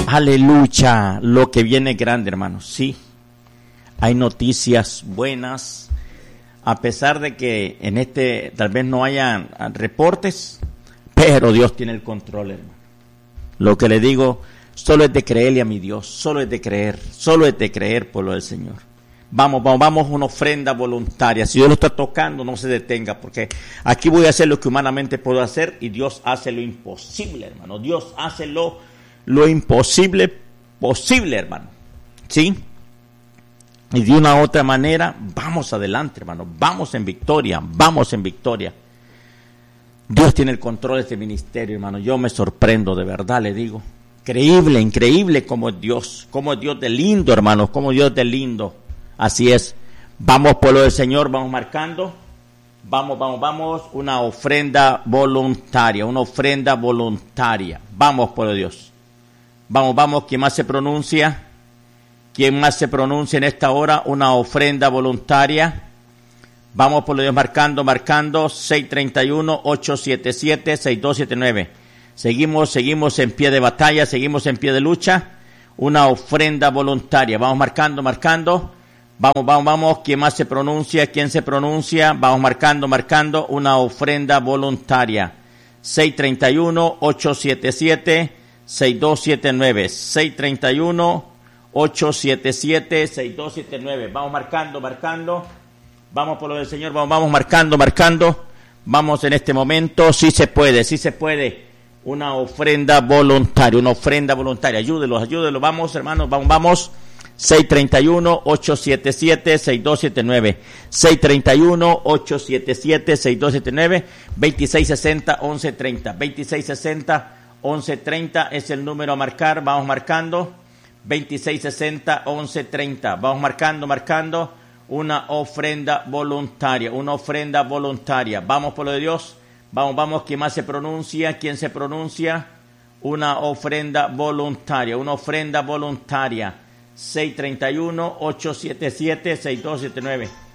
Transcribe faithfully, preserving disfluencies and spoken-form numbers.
Aleluya, lo que viene es grande, hermanos. Sí, hay noticias buenas, a pesar de que en este tal vez no haya reportes, pero Dios tiene el control, hermano. Lo que le digo, solo es de creerle a mi Dios, solo es de creer, solo es de creer por lo del Señor. Vamos, vamos, vamos, una ofrenda voluntaria. Si Dios lo está tocando, no se detenga, porque aquí voy a hacer lo que humanamente puedo hacer y Dios hace lo imposible, hermano. Dios hace lo, lo imposible posible, hermano. ¿Sí? Y de una u otra manera, vamos adelante, hermano. Vamos en victoria, vamos en victoria. Dios tiene el control de este ministerio, hermano. Yo me sorprendo, de verdad, le digo. Increíble, increíble como es Dios. Como es Dios de lindo, hermano. Como Dios de lindo. Así es. Vamos por lo del Señor, vamos marcando. Vamos, vamos, vamos. Una ofrenda voluntaria, una ofrenda voluntaria. Vamos por lo de Dios. Vamos, vamos. ¿Quién más se pronuncia? ¿Quién más se pronuncia en esta hora? Una ofrenda voluntaria. Vamos por lo de Dios marcando, marcando. seis tres uno, ocho siete siete, seis dos siete nueve. Seguimos, seguimos en pie de batalla, seguimos en pie de lucha. Una ofrenda voluntaria. Vamos marcando, marcando. Vamos, vamos, vamos. ¿Quién más se pronuncia? ¿Quién se pronuncia? Vamos marcando, marcando. Una ofrenda voluntaria. seis tres uno, ocho siete siete, seis dos siete nueve. seis tres uno, ocho siete siete, seis dos siete nueve. Vamos marcando, marcando. Vamos por lo del Señor. Vamos, vamos marcando, marcando. Vamos en este momento. Sí se puede, sí se puede. Una ofrenda voluntaria, una ofrenda voluntaria. Ayúdelos, ayúdelos. Vamos, hermanos, vamos, vamos. seis tres uno, ocho siete siete, seis dos siete nueve. seis tres uno, ocho siete siete, seis dos siete nueve. veintiséis sesenta, once treinta. veintiséis sesenta, once treinta es el número a marcar. Vamos marcando. veintiséis sesenta, once treinta. Vamos marcando, marcando. Una ofrenda voluntaria, una ofrenda voluntaria. Vamos por lo de Dios. Vamos, vamos. ¿Quién más se pronuncia? ¿Quién se pronuncia? Una ofrenda voluntaria, una ofrenda voluntaria. seis tres uno, ocho siete siete, seis dos siete nueve.